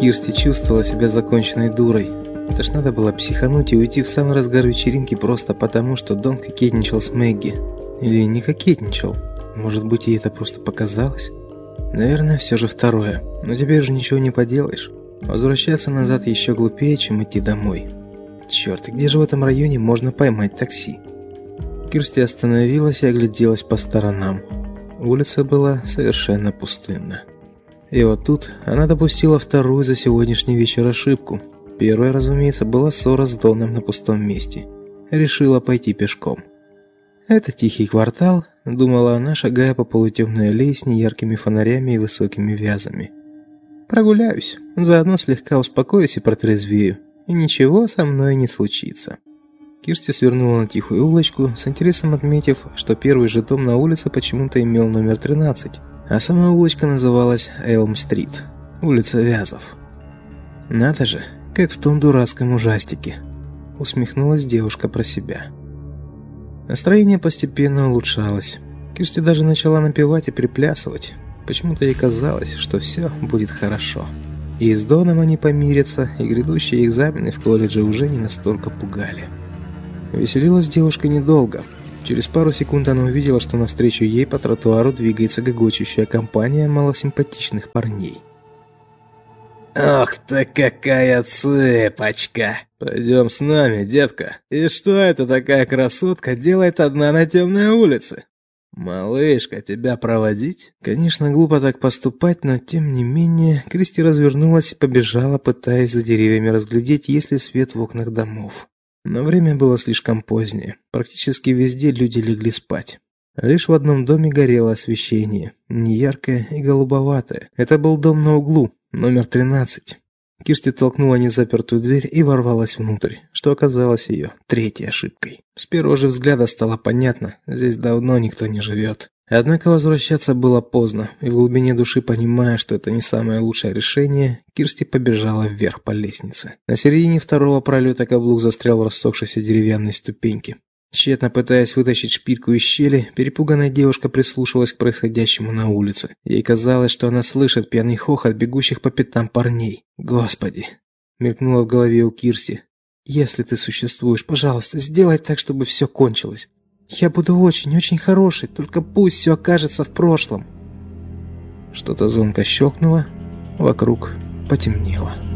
Кирсти чувствовала себя законченной дурой. Это ж надо было психануть и уйти в самый разгар вечеринки просто потому, что Дон кокетничал с Мэгги. Или не кокетничал. Может быть, ей это просто показалось? Наверное, все же второе. Но теперь же ничего не поделаешь. Возвращаться назад еще глупее, чем идти домой. Черт, и где же в этом районе можно поймать такси? Кирсти остановилась и огляделась по сторонам. Улица была совершенно пустынна. И вот тут она допустила вторую за сегодняшний вечер ошибку. Первая, разумеется, была ссора с Доном на пустом месте. Решила пойти пешком. «Это тихий квартал», — думала она, шагая по полутемной аллее с неяркими фонарями и высокими вязами. «Прогуляюсь, заодно слегка успокоюсь и протрезвею, и ничего со мной не случится». Кирсти свернула на тихую улочку, с интересом отметив, что первый же дом на улице почему-то имел номер 13, а сама улочка называлась Элм-стрит, улица Вязов. «Надо же, как в том дурацком ужастике», — усмехнулась девушка про себя. Настроение постепенно улучшалось. Кирсти даже начала напевать и приплясывать. Почему-то ей казалось, что все будет хорошо. И с Доном они помирятся, и грядущие экзамены в колледже уже не настолько пугали. Веселилась девушка недолго. Через пару секунд она увидела, что навстречу ей по тротуару двигается гогочущая компания малосимпатичных парней. «Ох ты какая цыпочка! Пойдем с нами, детка. И что это такая красотка делает одна на темной улице? Малышка, тебя проводить?» Конечно, глупо так поступать, но тем не менее Кристи развернулась и побежала, пытаясь за деревьями разглядеть, есть ли свет в окнах домов. Но время было слишком позднее. Практически везде люди легли спать. Лишь в одном доме горело освещение, неяркое и голубоватое. Это был дом на углу, номер 13. Кирсти толкнула незапертую дверь и ворвалась внутрь, что оказалось ее третьей ошибкой. С первого же взгляда стало понятно, здесь давно никто не живет. Однако возвращаться было поздно, и в глубине души, понимая, что это не самое лучшее решение, Кирсти побежала вверх по лестнице. На середине второго пролета каблук застрял в рассохшейся деревянной ступеньке. Тщетно пытаясь вытащить шпильку из щели, перепуганная девушка прислушивалась к происходящему на улице. Ей казалось, что она слышит пьяный хохот бегущих по пятам парней. «Господи!» — мелькнуло в голове у Кирсти. «Если ты существуешь, пожалуйста, сделай так, чтобы все кончилось. Я буду очень-очень хорошей, только пусть все окажется в прошлом». Что-то звонко щелкнуло, вокруг потемнело.